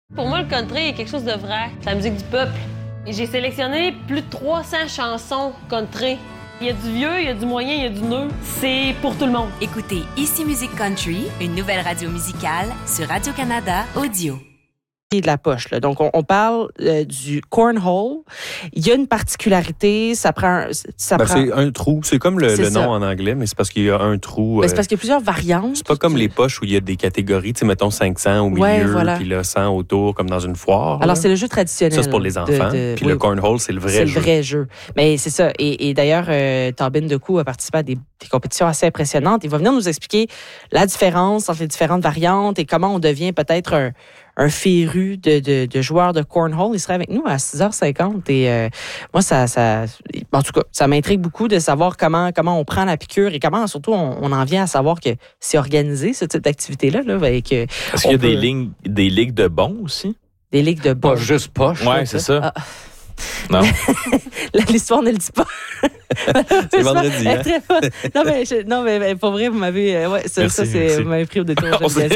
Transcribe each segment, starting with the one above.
Pour moi, le country est quelque chose de vrai. C'est la musique du peuple. Et j'ai sélectionné plus de 300 chansons country. Il y a du vieux, il y a du moyen, il y a du neuf. C'est pour tout le monde. Écoutez Ici Musique Country, une nouvelle radio musicale sur Radio-Canada Audio. De la poche, là. Donc, on parle du cornhole. Il y a une particularité, ça prend... C'est un trou. C'est comme le nom en anglais, mais c'est parce qu'il y a un trou. C'est parce qu'il y a plusieurs variantes. C'est pas comme les poches où il y a des catégories, tu sais, mettons 500 au milieu, puis là 100 autour, comme dans une foire. Alors, c'est le jeu traditionnel. Ça, c'est pour les enfants. Puis le cornhole, c'est le vrai jeu. C'est le vrai jeu. Mais c'est ça. Et d'ailleurs, Tobin Decou a participé à des compétitions assez impressionnantes. Il va venir nous expliquer la différence entre les différentes variantes et comment on devient peut-être un féru de joueurs de cornhole. Il serait avec nous à 6h50. Et moi, en tout cas, ça m'intrigue beaucoup de savoir comment on prend la piqûre et comment, surtout, on en vient à savoir que c'est organisé, ce type d'activité-là. Là, est-ce qu'il y a des ligues de bons aussi? Des ligues de bons. Pas juste poche. Oui, c'est ça. Ah. Non. L'histoire ne le dit pas. C'est vendredi. Hein? Non, mais pour vrai, vous m'avez. Vous m'avez pris au détour.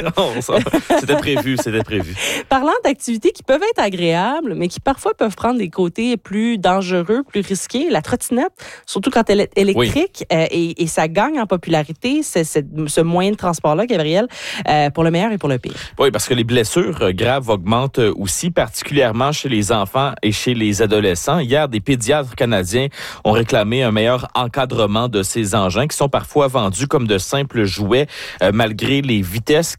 C'était prévu. Parlant d'activités qui peuvent être agréables, mais qui parfois peuvent prendre des côtés plus dangereux, plus risqués, la trottinette, surtout quand elle est électrique, et ça gagne en popularité, ce moyen de transport-là, Gabriel, pour le meilleur et pour le pire. Oui, parce que les blessures graves augmentent aussi, particulièrement chez les enfants et chez les adolescents. Hier, des pédiatres canadiens ont réclamé un meilleur encadrement de ces engins qui sont parfois vendus comme de simples jouets malgré les vitesses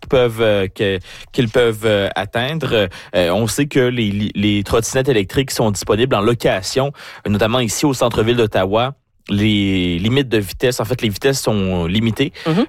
qu'ils peuvent atteindre. On sait que les trottinettes électriques sont disponibles en location, notamment ici au centre-ville d'Ottawa. Les limites de vitesse, en fait, les vitesses sont limitées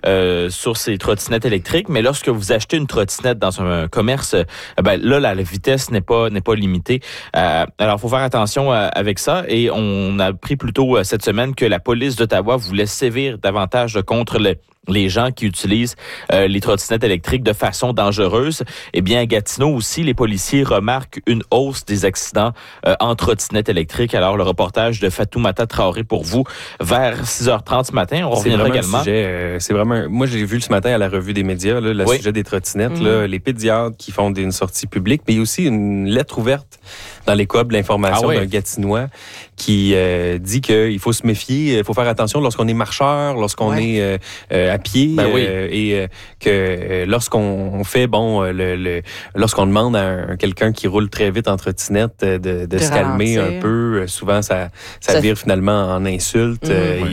sur ces trottinettes électriques, mais lorsque vous achetez une trottinette dans un commerce, là, la vitesse n'est pas limitée. Alors, il faut faire attention avec ça, et on a appris plus tôt cette semaine que la police d'Ottawa voulait sévir davantage contre les gens qui utilisent les trottinettes électriques de façon dangereuse. Eh bien, à Gatineau aussi, les policiers remarquent une hausse des accidents en trottinettes électriques. Alors, le reportage de Fatoumata Traoré pour vous vers 6h30 ce matin. On reviendra également. C'est vraiment... Moi, j'ai vu ce matin à la revue des médias, là, le sujet des trottinettes, là, les pédiatres qui font une sortie publique, mais il y a aussi une lettre ouverte dans les COB, l'information d'un Gatinois qui dit qu'il faut se méfier, il faut faire attention lorsqu'on est marcheur, lorsqu'on est à pied, et que lorsqu'on fait lorsqu'on demande à quelqu'un qui roule très vite en trottinette de se calmer un peu, souvent ça vire finalement en insulte.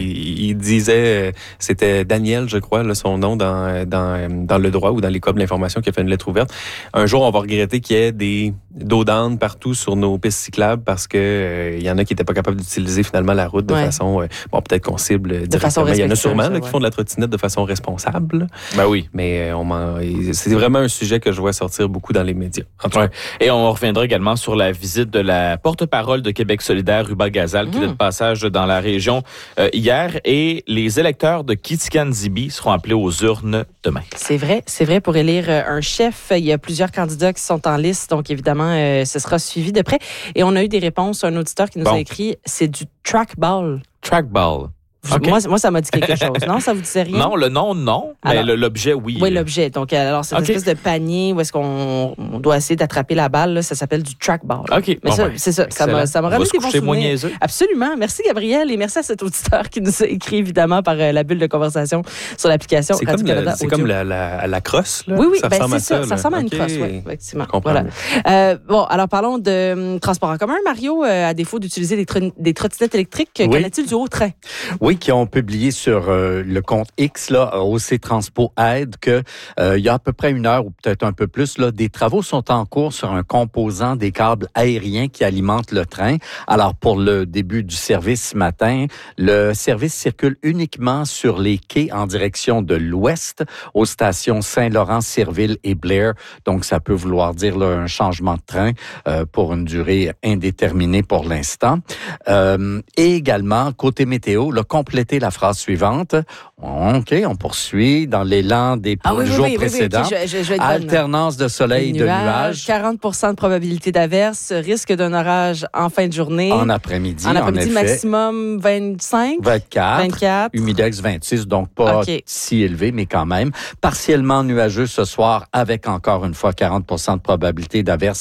Il disait, c'était Daniel, je crois, là, son nom dans le droit ou dans les COB l'information qui a fait une lettre ouverte. Un jour, on va regretter qu'il y ait des dos d'âne partout sur nos pistes cyclables parce que il y en a qui n'étaient pas capables d'utiliser finalement la route de façon peut-être qu'on cible directement. Il y en a sûrement qui font de la trottinette de façon responsable. Ben oui. Mais c'est vraiment un sujet que je vois sortir beaucoup dans les médias. Et on reviendra également sur la visite de la porte-parole de Québec solidaire, Ruba Gazal, qui est de passage dans la région hier. Et les électeurs de Kitikani-Zibi seront appelés aux urnes demain. C'est vrai. Pour élire un chef, il y a plusieurs candidats qui sont en liste. Donc, évidemment, ce sera suivi de près. Et on a eu des réponses. Un auditeur qui nous a écrit, c'est du trackball. Trackball. Okay. Moi, ça m'a dit quelque chose. Non, ça vous disait rien? Non, le nom, non. Alors, mais l'objet, oui. Oui, l'objet. Donc, alors, c'est une espèce de panier où est-ce qu'on doit essayer d'attraper la balle. Là, ça s'appelle du trackball. OK. Mais c'est ça. Excellent. Ça m'a ramené des bons souvenirs. Absolument. Merci, Gabriel. Et merci à cet auditeur qui nous a écrit, évidemment, par la bulle de conversation sur l'application Radio-Canada. C'est comme la crosse, là? Oui, ça ressemble à ça. Ça ressemble à une crosse, oui, effectivement. Voilà. Alors, parlons de transport en commun. Mario, à défaut d'utiliser des trottinettes électriques, qu'en est-il du haut train? Oui, qui ont publié sur le compte X, là, OC Transpo Aide, que il y a à peu près 1 heure ou peut-être un peu plus, là, des travaux sont en cours sur un composant des câbles aériens qui alimentent le train. Alors, pour le début du service ce matin, le service circule uniquement sur les quais en direction de l'ouest, aux stations Saint-Laurent, Sirville et Blair. Donc, ça peut vouloir dire là, un changement de train pour une durée indéterminée pour l'instant. Et également, côté météo, compléter la phrase suivante. OK, on poursuit dans l'élan des jours précédents. Je alternance de soleil et de nuages. 40% de probabilité d'averse, risque d'un orage en fin de journée. En après-midi, maximum 25. 24. Humidex 26, donc pas si élevé, mais quand même. Partiellement nuageux ce soir avec encore une fois 40% de probabilité d'averse